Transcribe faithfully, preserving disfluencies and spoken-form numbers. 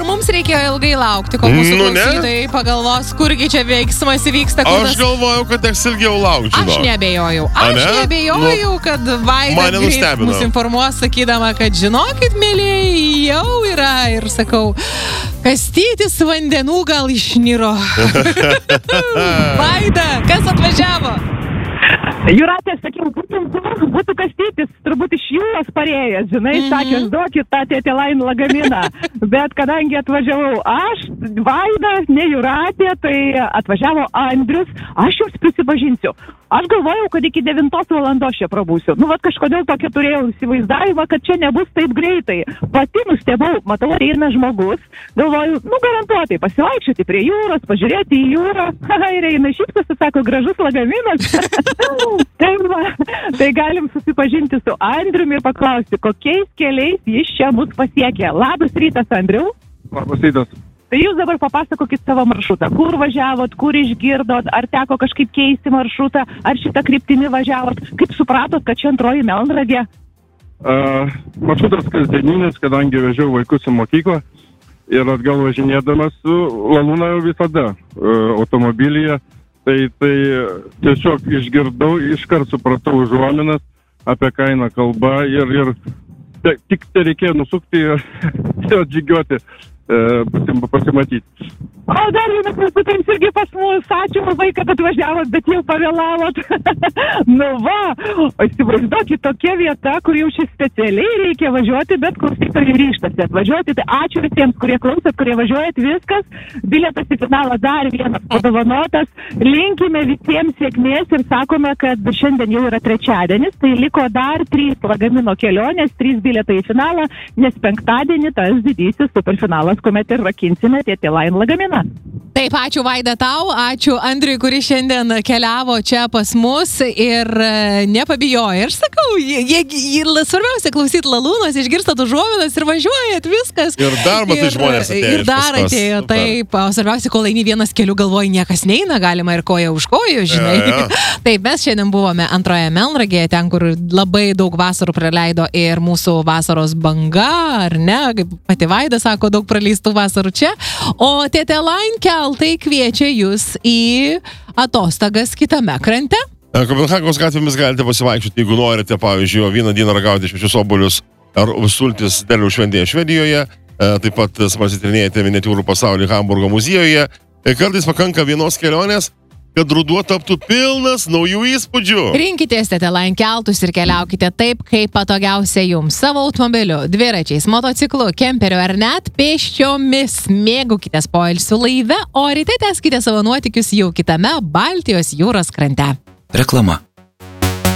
mums reikėjo ilgai laukti, kol mūsų Nu, ne. klausytojai pagalvos, kurgi čia veiksmas vyksta. kur Aš tas- galvojau, kad teks ilgiau laukti. Aš žinok. neabejojau. A, Aš ne? neabejojau, kad Vaida Mane greit nustebino. mus informuos, sakydama, kad žinokit, mėlyjei, jau yra. Ir sakau, kastytis vandenų gal išniro. Vaida, kas atvažiavo? Jūratė, sakiau, būtų, būtų kastytis, turbūt iš jūros parėjęs, žinai, mm -hmm. sakė, duokit tą Tėtė Lain lagaminą. Bet kadangi atvažiavau aš, Vaida, ne Jūratė, tai atvažiavo Andrius, aš jums prisipažinsiu. Aš galvojau, kad iki devintos valandos čia prabūsiu. Nu, vat kažkodėl tokia turėjau įsivaizdavimą, kad čia nebus taip greitai. Pati nustebau, matau, eina žmogus. Galvoju, nu, garantuotai, pasivaikščioti prie jūros, pažiūrėti į jūrą. Haha, ir eina šypsosi, sako, gražus lagaminas. tai, va, tai galim susipažinti su Andriumi ir paklausti, kokiais keliais jis čia mus pasiekė. Labas rytas, Andriu. Labas rytas. Tai jūs dabar papasakokit savo maršrutą. Kur važiavot, kur išgirdot, ar teko kažkaip keisti maršrutą, ar šitą kryptimį važiavot, kaip supratot, kad čia antroji Melnragė? Uh, maršrutas kasdieninis, kadangi vežiau vaikus į mokyklą ir atgal važinėdamas su Lalūna jau visada uh, automobilyje. Tai, tai tiesiog išgirdau, iškart supratau užuominas, apie ką eina kalba ir, ir te, tik tai reikėjo nusukti ir atžygiuoti. Pasimatyti. O dar vienas paskutinis irgi pas mus, ačiū labai, kad atvažiavot, bet jau pavėlavot. Nu va, o įsivaizduokit, tokia vieta, kur jau šis specialiai reikia važiuoti, bet klausytojai ryžtasi atvažiuoti. Tai ačiū visiems, kurie klausot, kurie važiuojat, viskas. Bilietas į finalą dar vienas padovanotas. Linkime visiems sėkmės ir sakome, kad šiandien jau yra trečiadienis, tai liko dar trys lagamino kelionės, trys bilietai į finalą, nes penktadienį tas didysis superfinalas, kuomet ir rakinsime Tėtė Lain lagaminą. Taip, ačiū Vaida tau, ačiū Andriui, kuris šiandien keliavo čia pas mus ir nepabijojo. Ir sakau, jie, jie, svarbiausia klausyti Lalūnos, išgirstat užuominas ir važiuojat, viskas. Ir dar matai žmonės atėjo. Ir dar atėjo, taip. O svarbiausia, kol eini vienas keliu galvoji, niekas neina, galima ir koja už kojų, žinai. Ja, ja. Taip, mes šiandien buvome antroje Melnragėje, ten, kur labai daug vasarų praleido ir mūsų vasaros banga, ar ne, kaip pati Vaida sako, daug praleistų vasarų čia. O Tėtė Lain keltai kviečia jūs į atostogas kitame krante. Kopenhagos gatvėmis galite pasivaikščioti, jeigu norite, pavyzdžiui, vieną dieną ragauti šviežius obuolius ar sultis derliaus šventėje Švedijoje, taip pat smalsiai miniatiūrų pasaulį Hamburgo muziejuje. Kartais pakanka vienos kelionės, kad ruduo taptų pilnas naujų įspūdžių. Rinkitės Tėtė Lain keltus ir keliaukite taip, kaip patogiausia jums. Savo automobiliu, dviračiais, motociklu, kemperiu ar net pėsčiomis. Mėgaukitės poilsiu laive, o ryte tęskite savo nuotykius jau kitame Baltijos jūros krante. Reklama.